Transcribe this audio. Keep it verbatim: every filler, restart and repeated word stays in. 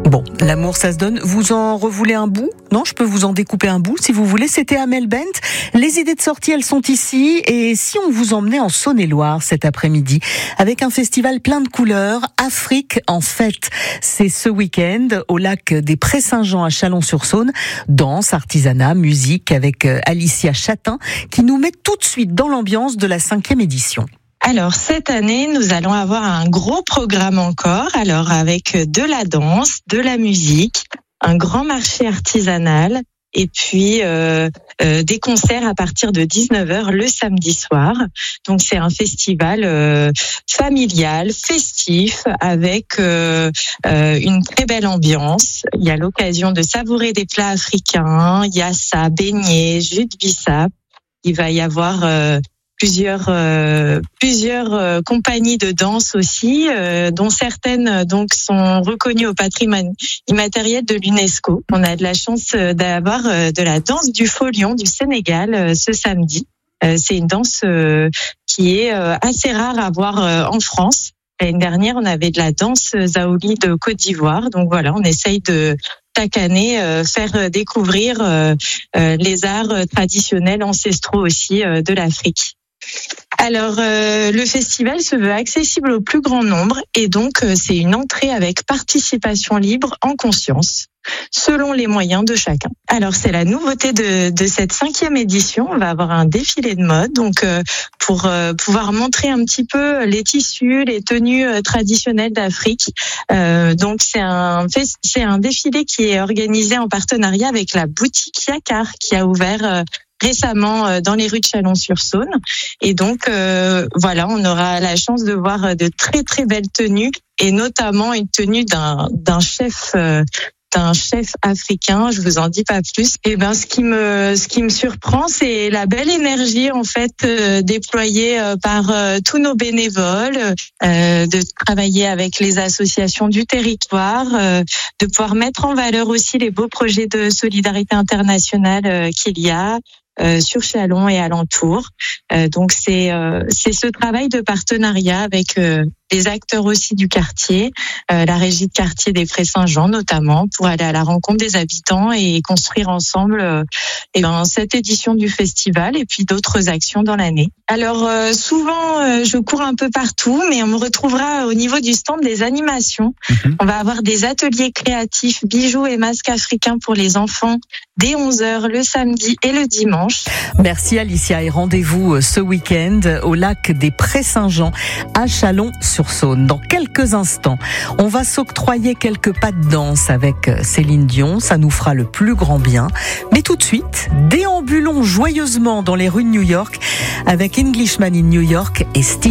Bon, l'amour ça se donne. Vous en revoulez un bout? Non, je peux vous en découper un bout si vous voulez. C'était Amel Bent. Les idées de sortie, elles sont ici. Et si on vous emmenait en Saône-et-Loire cet après-midi avec un festival plein de couleurs, Afrique en fête. C'est ce week-end au lac des Prés-Saint-Jean à Chalon-sur-Saône. Danse, artisanat, musique avec Alicia Chatin qui nous met tout de suite dans l'ambiance de la cinquième édition. Alors, cette année, nous allons avoir un gros programme encore, alors avec de la danse, de la musique, un grand marché artisanal et puis euh, euh, des concerts à partir de dix-neuf heures le samedi soir. Donc, c'est un festival euh, familial, festif, avec euh, euh, une très belle ambiance. Il y a l'occasion de savourer des plats africains, il y a ça, beignets, jus de bissap. Il va y avoir... Euh, plusieurs euh, plusieurs euh, compagnies de danse aussi, euh, dont certaines donc sont reconnues au patrimoine immatériel de l'UNESCO. On a de la chance d'avoir euh, de la danse du Faux Lion du Sénégal euh, ce samedi. Euh, c'est une danse euh, qui est euh, assez rare à voir euh, en France. L'année dernière, on avait de la danse Zaouli de Côte d'Ivoire. Donc voilà, on essaye de chaque année euh, faire découvrir euh, euh, les arts traditionnels ancestraux aussi euh, de l'Afrique. Alors, euh, le festival se veut accessible au plus grand nombre et donc euh, c'est une entrée avec participation libre en conscience, selon les moyens de chacun. Alors, c'est la nouveauté de, de cette cinquième édition. On va avoir un défilé de mode, donc euh, pour euh, pouvoir montrer un petit peu les tissus, les tenues euh, traditionnelles d'Afrique. Euh, donc, c'est un c'est un défilé qui est organisé en partenariat avec la boutique Yakar qui a ouvert euh, récemment dans les rues de Chalon-sur-Saône. Et donc, euh, voilà, on aura la chance de voir de très, très belles tenues et notamment une tenue d'un, d'un chef... Euh, d'un chef africain, je vous en dis pas plus. Et ben, ce qui me, ce qui me surprend, c'est la belle énergie en fait euh, déployée euh, par euh, tous nos bénévoles, euh, de travailler avec les associations du territoire, euh, de pouvoir mettre en valeur aussi les beaux projets de solidarité internationale euh, qu'il y a. Euh, sur Chalon et alentour. Euh, donc c'est euh, c'est ce travail de partenariat avec euh, les acteurs aussi du quartier, euh, la régie de quartier des Prés-Saint-Jean notamment, pour aller à la rencontre des habitants et construire ensemble euh, et ben, cette édition du festival et puis d'autres actions dans l'année. Alors euh, souvent euh, je cours un peu partout, mais on me retrouvera au niveau du stand des animations. Mmh. On va avoir des ateliers créatifs, bijoux et masques africains pour les enfants dès onze heures le samedi et le dimanche. Merci Alicia et rendez-vous ce week-end au lac des Prés-Saint-Jean à Chalon-sur-Saône. Dans quelques instants, on va s'octroyer quelques pas de danse avec Céline Dion, ça nous fera le plus grand bien. Mais tout de suite, déambulons joyeusement dans les rues de New York avec Englishman in New York et Steve.